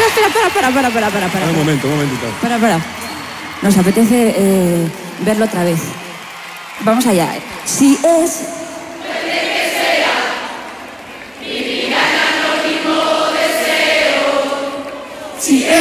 Para. Un momentito. Para. Nos apetece verlo otra vez. Vamos allá. Si es... Si es...